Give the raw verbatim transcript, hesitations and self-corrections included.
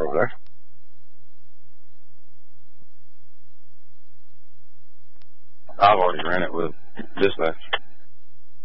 over there. I've already ran it with dispatch.